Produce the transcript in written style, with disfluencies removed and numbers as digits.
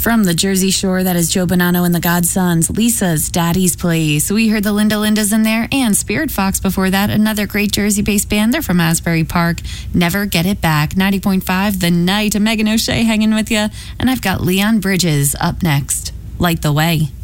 From the Jersey Shore, that is Joe Bonanno and the Godsons, Lisa's Daddy's Place. We heard the Linda Lindas in there, and Spirit Fox before that, another great Jersey-based band. They're from Asbury Park. Never Get It Back. 90.5 The Night. Megan O'Shea hanging with you, and I've got Leon Bridges up next. Light the Way.